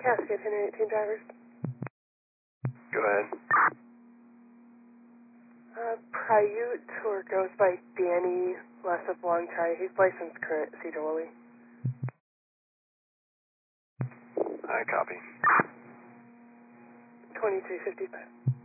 Cascade 1018 drivers. Go ahead. Pryute, or goes by Danny, last of long tie. He's licensed current Cedar Woolley. I copy. 2355.